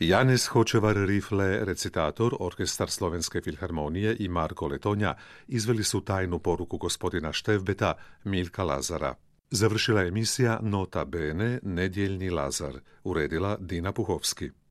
Janez Hočevar Rifle, recitator, orkestar Slovenske filharmonije i Marko Letonja izveli su tajnu poruku gospodina Števbeta Milka Lazara. Završila je emisija Nota Bene, Nedjeljni Lazar, uredila Dina Puhovski.